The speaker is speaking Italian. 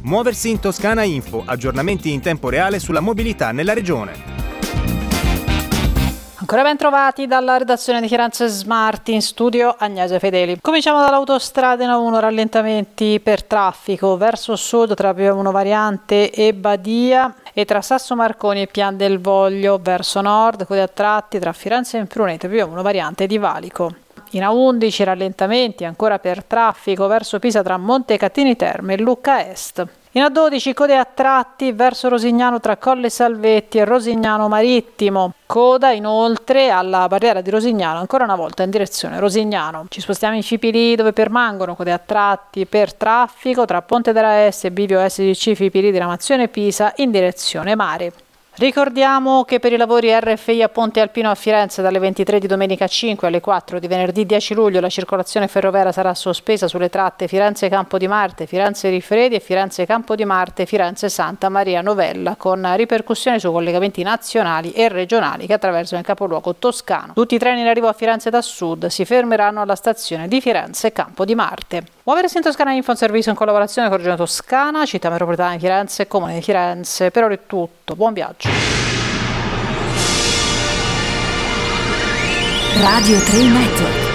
Muoversi in Toscana Info, aggiornamenti in tempo reale sulla mobilità nella regione. Ancora ben trovati dalla redazione di Firenze Smart, in studio Agnese Fedeli. Cominciamo dall'autostrada A1, rallentamenti per traffico verso sud tra Pio 1 Variante e Badia e tra Sasso Marconi e Pian del Voglio verso nord, code a tratti tra Firenze e Imprunete, Pio 1 Variante di Valico. In A11 rallentamenti ancora per traffico verso Pisa tra Montecatini Terme e Lucca Est. In A12 code a tratti verso Rosignano tra Colle Salvetti e Rosignano Marittimo. Coda inoltre alla barriera di Rosignano, ancora una volta in direzione Rosignano. Ci spostiamo in Fipili dove permangono code a tratti per traffico tra Ponte della S e bivio SDC Fipili diramazione Pisa in direzione mare. Ricordiamo che per i lavori RFI a Ponte Alpino a Firenze dalle 23 di domenica 5 alle 4 di venerdì 10 luglio la circolazione ferroviaria sarà sospesa sulle tratte Firenze Campo di Marte, Firenze Rifredi e Firenze Campo di Marte, Firenze Santa Maria Novella, con ripercussioni su collegamenti nazionali e regionali che attraversano il capoluogo toscano. Tutti i treni in arrivo a Firenze da sud si fermeranno alla stazione di Firenze Campo di Marte. Muoversi in Toscana Info, un servizio in collaborazione con Regione Toscana, Città Metropolitana di Firenze e Comune di Firenze. Per ora è tutto, buon viaggio. Radio 3 Network.